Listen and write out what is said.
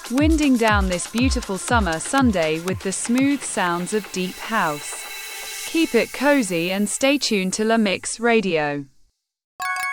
winding down this beautiful summer Sunday with the smooth sounds of deep house. Keep it cozy and stay tuned to La Mix Radio.